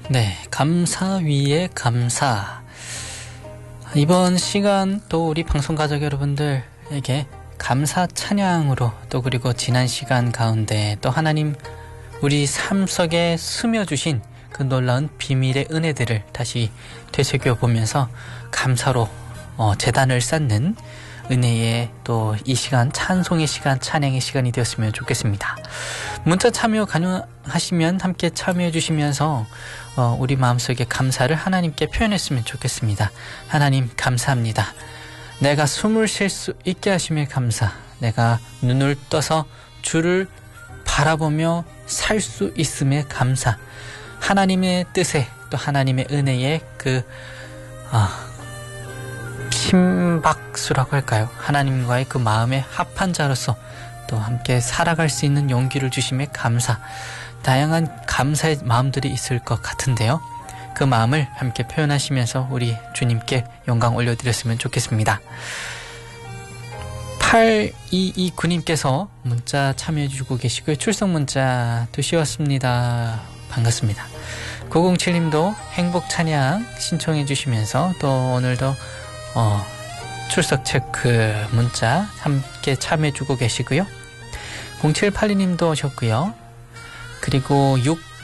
네, 감사 위에 감사. 이번 시간 또 우리 방송 가족 여러분들에게 감사 찬양으로 또 그리고 지난 시간 가운데 또 하나님 우리 삶 속에 스며주신 그 놀라운 비밀의 은혜들을 다시 되새겨보면서 감사로 제단을 쌓는 은혜의 또 이 시간 찬송의 시간 찬양의 시간이 되었으면 좋겠습니다. 문자 참여 가능하시면 함께 참여해 주시면서 우리 마음속에 감사를 하나님께 표현했으면 좋겠습니다. 하나님 감사합니다. 내가 숨을 쉴 수 있게 하심에 감사. 내가 눈을 떠서 주를 바라보며 살 수 있음에 감사. 하나님의 뜻에 또 하나님의 은혜에 심박수라고 할까요? 하나님과의 그 마음에 합한 자로서 또 함께 살아갈 수 있는 용기를 주심에 감사. 다양한 감사의 마음들이 있을 것 같은데요. 그 마음을 함께 표현하시면서 우리 주님께 영광 올려드렸으면 좋겠습니다. 8229님께서 문자 참여해주고 계시고요. 출석 문자 두시왔습니다. 반갑습니다. 907님도 행복 찬양 신청해 주시면서 또 오늘도 출석 체크 문자 함께 참여해주고 계시고요. 0782님도 오셨고요. 그리고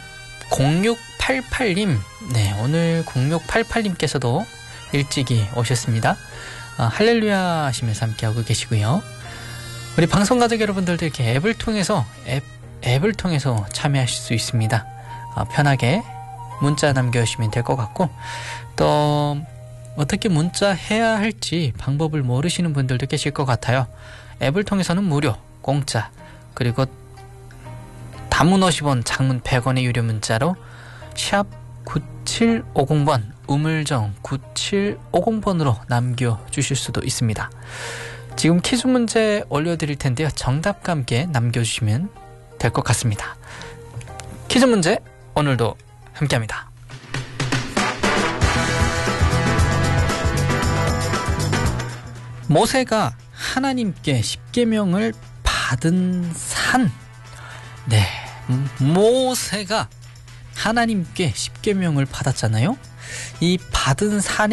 0688님, 네, 오늘 0688님께서도 일찍이 오셨습니다. 할렐루야 하시면서 함께하고 계시고요. 우리 방송 가족 여러분들도 이렇게 앱을 통해서 참여하실 수 있습니다. 편하게 문자 남겨주시면 될 것 같고, 또 어떻게 문자 해야 할지 방법을 모르시는 분들도 계실 것 같아요. 앱을 통해서는 무료, 공짜, 그리고 단문 50원, 장문 100원의 유료 문자로 샵 9750번, 우물정 9750번으로 남겨주실 수도 있습니다. 지금 퀴즈 문제 올려드릴 텐데요. 정답과 함께 남겨주시면 될 것 같습니다. 퀴즈 문제 오늘도 함께합니다. 모세가 하나님께 십계명을 받은 산. 네, 모세가 하나님께 십계명을 받았잖아요. 이 받은 산에